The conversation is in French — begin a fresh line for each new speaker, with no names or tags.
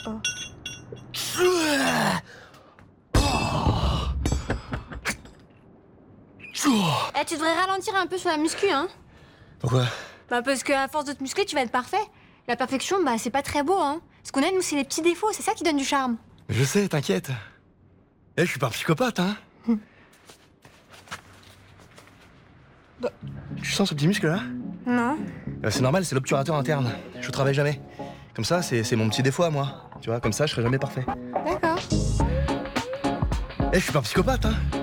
Oh. Eh, tu devrais ralentir un peu sur la muscu, hein.
Pourquoi?
Bah parce qu'à force de te muscler, tu vas être parfait. La perfection, bah c'est pas très beau, hein. Ce qu'on aime, nous, c'est les petits défauts, c'est ça qui donne du charme.
Je sais, t'inquiète. Eh, je suis pas un psychopathe, hein.
Bah.
Tu sens ce petit muscle-là?
Non.
C'est normal, c'est l'obturateur interne. Je travaille jamais. Comme ça, c'est mon petit défaut à moi. Tu vois, comme ça, je serai jamais parfait.
D'accord.
Eh, je suis pas un psychopathe, hein.